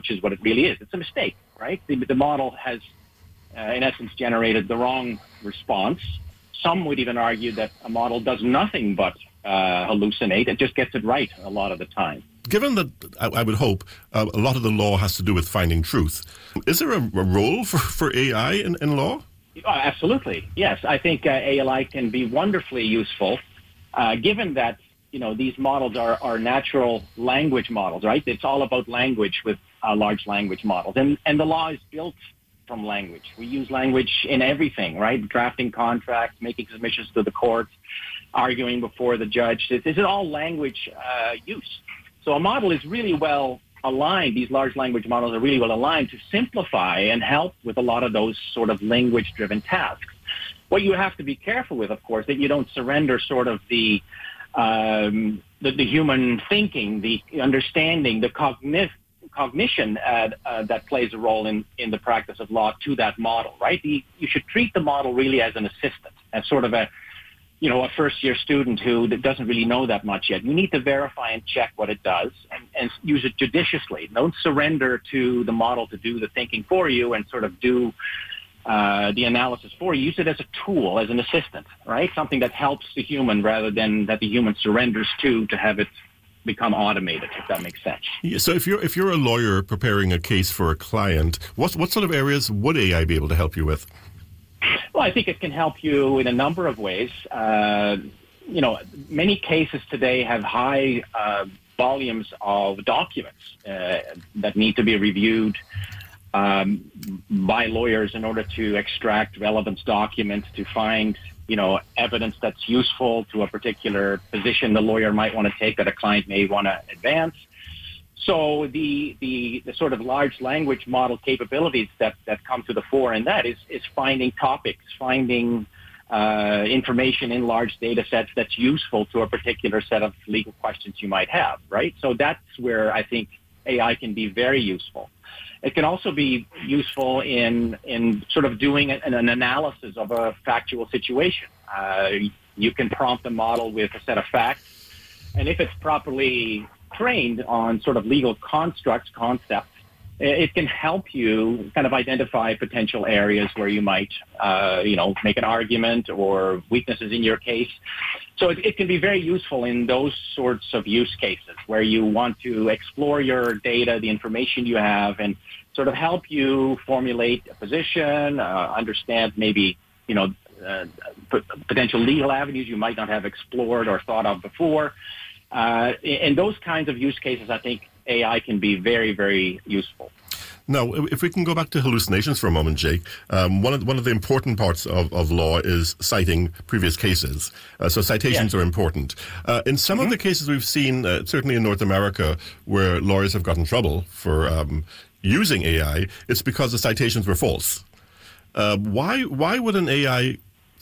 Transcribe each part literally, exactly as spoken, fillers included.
which is what it really is. It's a mistake, right? The, the model has, uh, in essence, generated the wrong response. Some would even argue that a model does nothing but uh, hallucinate. It just gets it right a lot of the time. Given that, I, I would hope, uh, a lot of the law has to do with finding truth, is there a, a role for, for A I in, in law? Oh, absolutely, yes. I think uh, A I can be wonderfully useful, uh, given that, you know, these models are, are natural language models, right? It's all about language with uh, large language models. And, and the law is built from language. We use language in everything, right? Drafting contracts, making submissions to the courts, arguing before the judge. This is all language uh, use. So a model is really well aligned. These large language models are really well aligned to simplify and help with a lot of those sort of language-driven tasks. What you have to be careful with, of course, that you don't surrender sort of the um, the, the human thinking, the understanding, the cognitive cognition uh, uh, that plays a role in, in the practice of law to that model, right? The, you should treat the model really as an assistant, as sort of a, you know, a first-year student who doesn't really know that much yet. You need to verify and check what it does and, and use it judiciously. Don't surrender to the model to do the thinking for you and sort of do uh, the analysis for you. Use it as a tool, as an assistant, right? Something that helps the human rather than that the human surrenders to to have it become automated, if that makes sense. Yeah, so if you're if you're a lawyer preparing a case for a client, what what sort of areas would A I be able to help you with? Well, I think it can help you in a number of ways. Uh, you know, many cases today have high uh, volumes of documents uh, that need to be reviewed um, by lawyers in order to extract relevance documents, to find, you know, evidence that's useful to a particular position the lawyer might want to take that a client may want to advance. So the, the the sort of large language model capabilities that, that come to the fore in that is, is finding topics, finding uh, information in large data sets that's useful to a particular set of legal questions you might have, right? So that's where I think A I can be very useful. It can also be useful in in sort of doing an, an analysis of a factual situation. Uh, you can prompt a model with a set of facts, and if it's properly trained on sort of legal constructs, concepts, it can help you kind of identify potential areas where you might, uh, you know, make an argument or weaknesses in your case. So it, it can be very useful in those sorts of use cases where you want to explore your data, the information you have, and sort of help you formulate a position, uh, understand maybe, you know, uh, p- potential legal avenues you might not have explored or thought of before. Uh, in those kinds of use cases, I think A I can be very, very useful. Now, if we can go back to hallucinations for a moment, Jake, um, one of one of the important parts of, of law is citing previous cases. Uh, so citations yes. are important. Uh, in some mm-hmm. of the cases we've seen, uh, certainly in North America, where lawyers have gotten in trouble for um, using A I, it's because the citations were false. Uh, why why would an A I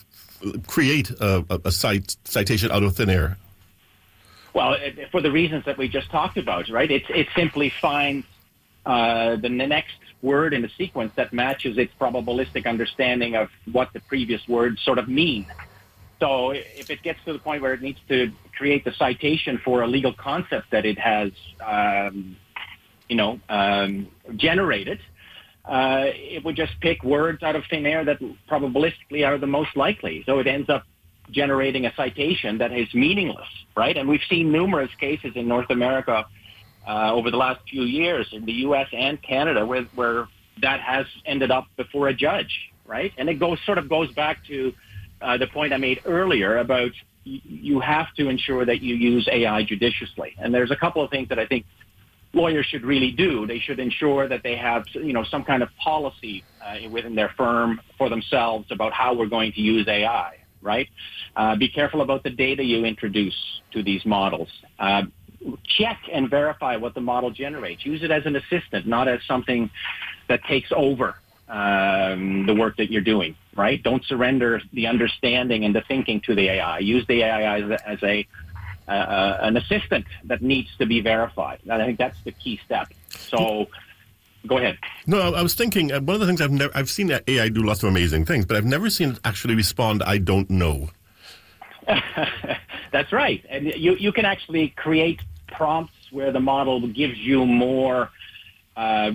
create a, a, a cite, citation out of thin air? Well, it, for the reasons that we just talked about, right? It, it simply finds uh, the next word in the sequence that matches its probabilistic understanding of what the previous words sort of mean. So if it gets to the point where it needs to create the citation for a legal concept that it has, um, you know, um, generated, uh, it would just pick words out of thin air that probabilistically are the most likely. So it ends up generating a citation that is meaningless, right? And we've seen numerous cases in North America uh, over the last few years, in the U S and Canada, where, where that has ended up before a judge, right? And it goes sort of goes back to uh, the point I made earlier about y- you have to ensure that you use A I judiciously. And there's a couple of things that I think lawyers should really do. They should ensure that they have, you know, some kind of policy uh, within their firm for themselves about how we're going to use A I. Right? Uh, be careful about the data you introduce to these models. Uh, check and verify what the model generates. Use it as an assistant, not as something that takes over um, the work that you're doing, right? Don't surrender the understanding and the thinking to the A I. Use the A I as a, as a uh, an assistant that needs to be verified. And I think that's the key step. So go ahead. No, I was thinking, uh, one of the things I've never, I've seen A I do lots of amazing things, but I've never seen it actually respond, I don't know. That's right. And you, you can actually create prompts where the model gives you more uh,